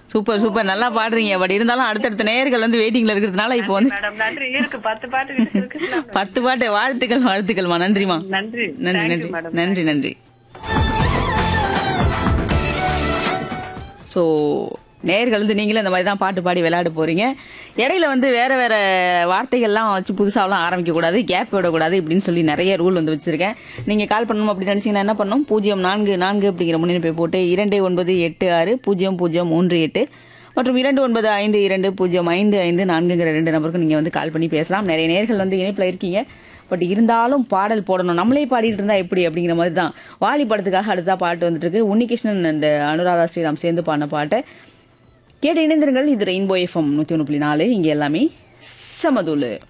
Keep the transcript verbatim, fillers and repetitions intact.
Super super நல்லா பாடுறீங்க. But இருந்தாலும் அடுத்தடுத்த நேயர்கள் வந்து வெயிட்டிங்ல இருக்கிறதுனால இப்போ வந்து மேடம் நன்றி. இருக்கு பத்து பாட்டு இருக்கு, இருக்குல்ல. பத்து பாட்டு. வாழ்த்துக்கள் வாழ்த்துக்கள்மா. நன்றிமா. நன்றி நன்றி Thank you, நன்றி madam. நன்றி நன்றி. ஸோ நேயர்கள் வந்து நீங்களும் இந்த மாதிரி தான் பாட்டு பாடி விளையாட போறீங்க. இடையில வந்து வேற வேற வார்த்தைகள்லாம் வச்சு புதுசாலாம் ஆரம்பிக்க கூடாது, கேப் விடக்கூடாது இப்படின்னு சொல்லி நிறைய ரூல் வந்து வச்சிருக்கேன். நீங்க கால் பண்ணணும் அப்படின்னு நினைச்சீங்கன்னா என்ன பண்ணணும், பூஜ்ஜியம் நான்கு நான்கு அப்படிங்கிற முன்னிணைப்பை போட்டு இரண்டு ஒன்பது எட்டு ஆறு பூஜ்ஜியம் பூஜ்ஜியம் மூன்று எட்டு மற்றும் இரண்டு ஒன்பது ஐந்து இரண்டு பூஜ்ஜியம் ஐந்து ஐந்து நான்குங்கிற ரெண்டு நம்பருக்கு நீங்க வந்து கால் பண்ணி பேசலாம். நிறைய நேயர்கள் வந்து இணைப்புல இருக்கீங்க. பட் இருந்தாலும் பாடல் போடணும், நம்மளே பாடிட்டு இருந்தா எப்படி அப்படிங்கிற மாதிரி தான். வாலி படத்துக்காக அடுத்தா பாட்டு வந்துட்டு இருக்கு. உன்னிகிருஷ்ணன் அண்ட் அனுராதா ஸ்ரீராம் சேர்ந்து பாடின பாட்டை கேட்டு இணைந்திருங்கள். இது ரெயின்போ எஃப்எம் நூத்தி ஒன்று புள்ளி நாலு. இங்க எல்லாமே சமதூளு.